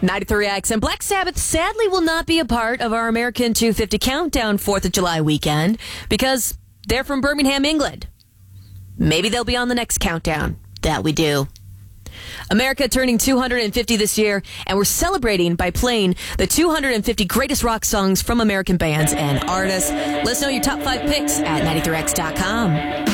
93X and Black Sabbath sadly will not be a part of our American 250 Countdown 4th of July weekend because they're from Birmingham, England. Maybe they'll be on the next countdown that we do. America turning 250 this year, and we're celebrating by playing the 250 greatest rock songs from American bands and artists. Let us know your top 5 picks at 93x.com.